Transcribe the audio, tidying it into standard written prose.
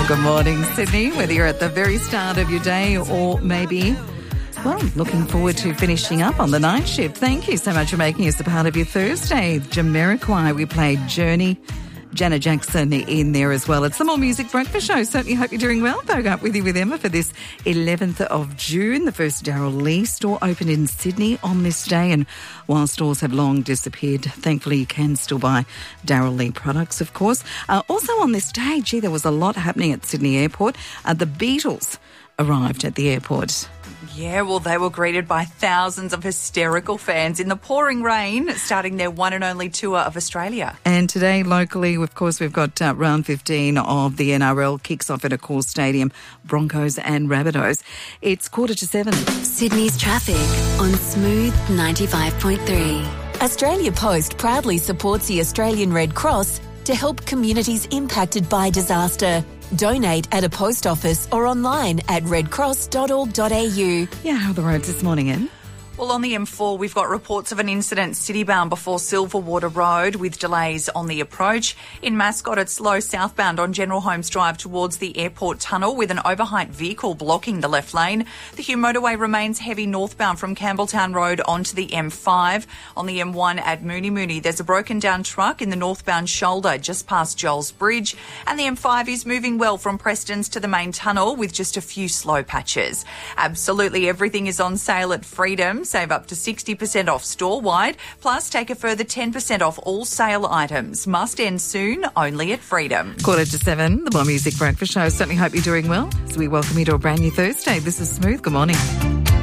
Well, good morning, Sydney, whether you're at the very start of your day or maybe, well, looking forward to finishing up on the night shift. Thank you so much for making us a part of your Thursday. Jamiroquai, we played Journey. Janet Jackson in there as well. It's the More Music Breakfast Show. Certainly hope you're doing well. Back up with you with Emma for this 11th of June. The first Daryl Lee store opened in Sydney on this day, and while stores have long disappeared, thankfully you can still buy Daryl Lee products, of course. Also on this day, there was a lot happening at Sydney Airport. The Beatles arrived at the airport. Yeah, well, they were greeted by thousands of hysterical fans in the pouring rain, starting their one and only tour of Australia. And today, locally, of course, we've got round 15 of the NRL kicks off at Accor Stadium, Broncos and Rabbitohs. It's 7:15. Sydney's traffic on Smooth 95.3. Australia Post proudly supports the Australian Red Cross to help communities impacted by disaster. Donate at a post office or online at redcross.org.au. Yeah, how are the roads this morning, Em? Well, on the M4, we've got reports of an incident citybound before Silverwater Road with delays on the approach. In Mascot, it's slow southbound on General Holmes Drive towards the airport tunnel with an overheight vehicle blocking the left lane. The Hume motorway remains heavy northbound from Campbelltown Road onto the M5. On the M1 at Mooney, there's a broken down truck in the northbound shoulder just past Joel's Bridge. And the M5 is moving well from Preston's to the main tunnel with just a few slow patches. Absolutely everything is on sale at Freedom. Save up to 60% off store-wide, plus take a further 10% off all sale items. Must end soon, only at Freedom. 7:15, the More Music Breakfast Show. Certainly hope you're doing well. So we welcome you to a brand new Thursday. This is Smooth. Good morning.